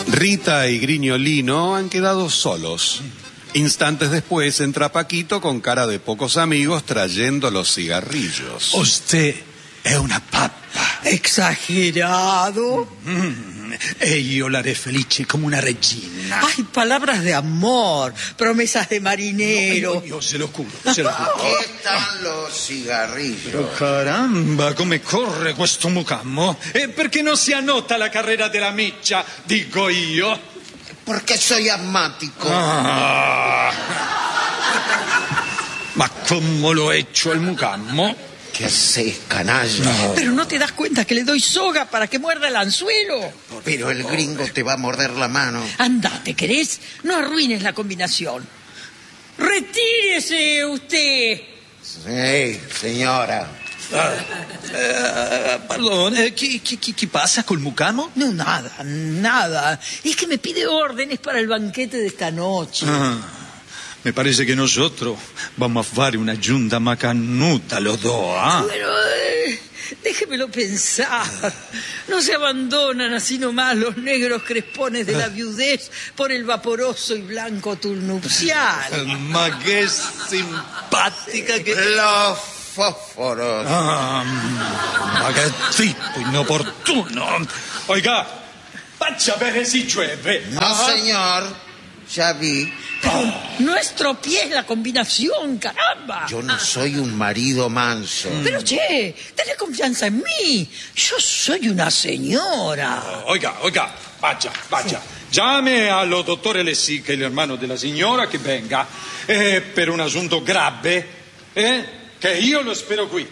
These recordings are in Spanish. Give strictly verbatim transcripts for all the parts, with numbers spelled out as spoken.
Rita y Grignolino han quedado solos. Instantes después entra Paquito con cara de pocos amigos trayendo los cigarrillos. Usted è una pappa. Exagerado. Mm, e io la haré felice come una regina. Ay, palabras de amor, promesas de marinero. No, io, io se lo curo, se lo curo. Aquí están los cigarrillos. Oh, caramba, come corre questo mucammo. E perché non si annota la carrera della miccia, dico io. Porque soy asmático. Ah. Ma come lo hecho el mucammo? ¿Qué haces, canalla? No. Pero no te das cuenta que le doy soga para que muerda el anzuelo. Pero el gringo te va a morder la mano. Andate, ¿querés? No arruines la combinación. ¡Retírese usted! Sí, señora. Ah, eh, perdón, eh, ¿qué, qué, qué pasa col mucamo? No, nada, nada. Es que me pide órdenes para el banquete de esta noche. Ah, me parece que nosotros vamos a fare una giunta macanuta los dos, ¿ah? Pero eh, déjemelo pensar. No se abandonan así nomás los negros crespones de la viudez por el vaporoso y blanco tul nupcial. Ma che simpatica che... Los fósforos. Ah, ma che tipo inopportuno. Oiga, faccia bene si llueve. No, señor. Ya vi. No estropees la combinación, caramba. Yo no soy un marido manso. Pero, che, tenés confianza en mí. Yo soy una señora. Oiga, oiga, vaya, vaya. Llame allo dottore Lessica, il hermano della signora, che venga eh, per un asunto grave, eh, che io lo spero qui.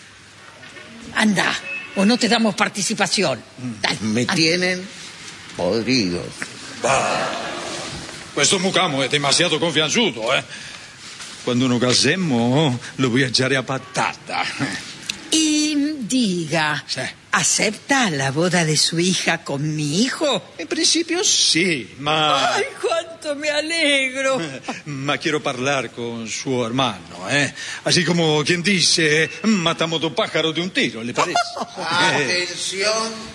Anda, o no te damos participación. Dale, Me anda. tienen podridos. Ah, questo mucamo è demasiado confianzuto, eh. Quando nos casemos lo voy a echare a patata. Y diga, Sí. ¿acepta la boda de su hija con mi hijo? In principio sì, ma... ¡Ay, cuánto me alegro! Ma quiero parlar con suo hermano, eh. Así como quien dice, matamos dos pájaros de un tiro, ¿le parece? Atención.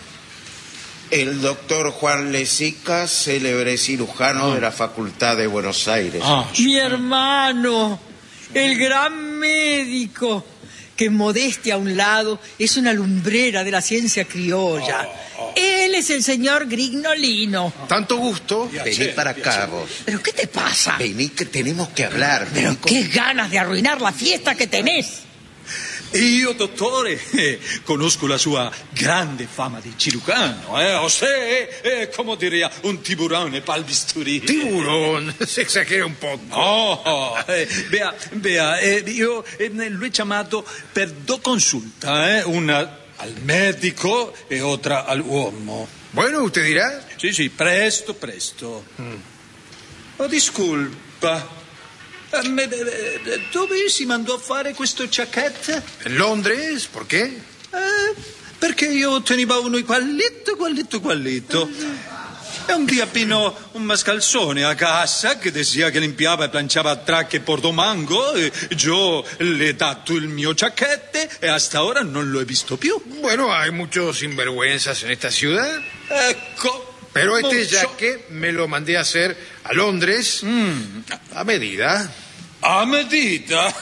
El doctor Juan Lessica, célebre cirujano de la Facultad de Buenos Aires. Ah, Mi hermano, el gran médico, que modestia a un lado es una lumbrera de la ciencia criolla. Él es el señor Grignolino. Tanto gusto. Vení para acá, vos. ¿Pero qué te pasa? Vení que tenemos que hablar. Pero Vení con- qué ganas de arruinar la fiesta que tenés. io, dottore, eh, conosco la sua grande fama di cirujano, eh? O sé, eh, come diría, un tiburone pal bisturi. Tiburón. Se exagera un poco. No, eh, vea, vea, eh, io eh, lo he chiamato per due consulte, eh? Una al medico e otra al uomo. Bueno, usted dirá. Sì, sì, presto, presto. Oh, disculpa. Eh, me- eh, dove si mandò a fare questo giacchette? En Londres, ¿por qué? Eh, perché io tenevo uno quallito, quallito, quallito. E un dia pieno un mascalzone a casa che decía che limpiava e planciava tracche por domango e io le ho dato il mio giacchette e hasta ora non lo he visto più. Bueno, hay muchos sinvergüenzas en esta ciudad. Ecco. Pero este mucho. jaque me lo mandé a hacer a Londres a medida. A medida.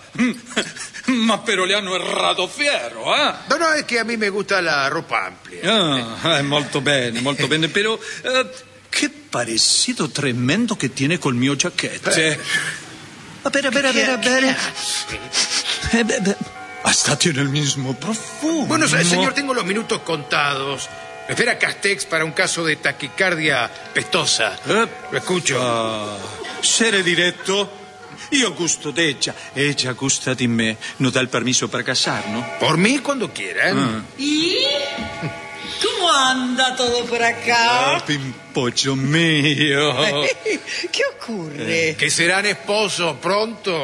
Ma però le hanno errato fiero, eh? No, no, es que a mí me gusta la ropa amplia. Ah, eh, molto bene, molto bene, però eh, che parecido tremendo che tiene col mio giacchette. A ver, a ver, a ver, a ver. Eh, beh, beh, hasta tiene el mismo profumo. Bueno, señor, tengo los minutos contados. Me espera Castex para un caso de taquicardia pestosa. Eh, Lo escucho. ah, Sere diretto, io gusto d'Eggia, Eggia gusta di me. Non dà il permiso per casarnos? Por mí, cuando quieran. Ah. ¿Y cómo anda todo por acá? Ah, pimpollo mio. ¿Qué ocurre? Que serán esposos pronto.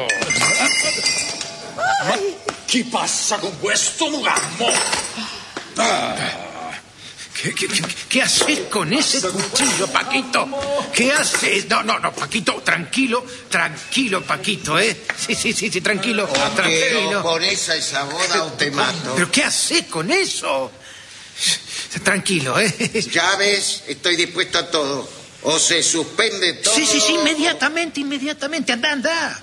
Chi passa con questo mugammo? ¿Qué, qué, qué, qué haces con ese cuchillo, Paquito? ¿Qué haces? No, no, no, Paquito, tranquilo, tranquilo, Paquito, ¿eh? Sí, sí, sí, sí, tranquilo, Pero tranquilo. con esa esa boda o te mato. ¿Pero qué haces con eso? Tranquilo, ¿eh? Ya ves, estoy dispuesto a todo. O se suspende todo... Sí, sí, sí, inmediatamente, inmediatamente. Anda, anda.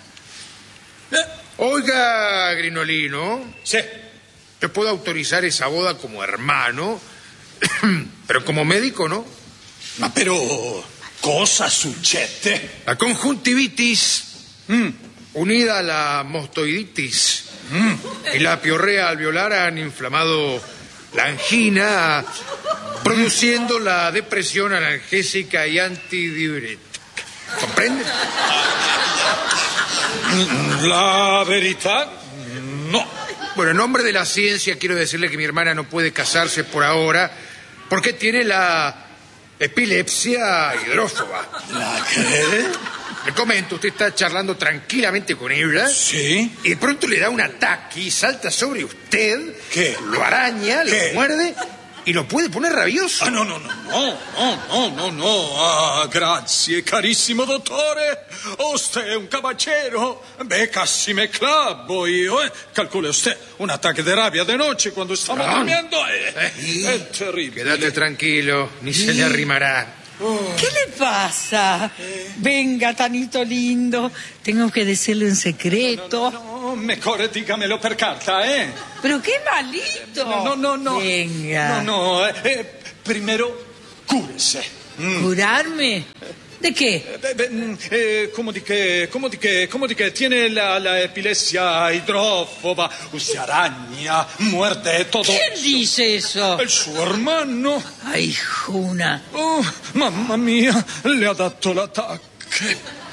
Oiga, Grinolino. Sí. Yo puedo autorizar esa boda como hermano, pero como médico, ¿no? Ma però cosa succede? La conjuntivitis, Mm. unida a la mostoiditis y la piorrea alveolar han inflamado la angina, produciendo la depresión analgésica y antidiurética. ¿Comprende? La verità? No. Bueno, en nombre de la ciencia quiero decirle que mi hermana no puede casarse por ahora porque tiene la epilepsia hidrófoba. ¿La qué? Le comento, usted está charlando tranquilamente con ella. Sí. Y de pronto le da un ataque y salta sobre usted. ¿Qué? Lo araña, ¿Qué? lo muerde y lo puede poner rabioso. Ah, no, no, no, no, no, no, no, no. Ah, grazie, carissimo dottore. Usted è un caballero. Beh, casi me clavo io, eh. Calcule usted, un ataque de rabia de noche cuando estamos Ah. durmiendo. Eh, es terrible. Quédate tranquilo, ni se le arrimará. ¿Qué le pasa? Venga, Tanito lindo. Tengo que decirle un secreto. No, mejor dígamelo per carta, eh. Pero qué malito. No, no, no, no. Venga. No, no, eh, eh, primero, cúrese. ¿Curarme? ¿De qué? Eh, beh, mm, eh, come di che, come di che, come di che tiene la, la epilepsia hidrófoba, usted araña, muerde todo. ¿Quién dice eso? El suo hermano. Ay, Juna. Oh, mamma mia, le ha dato l'attacco.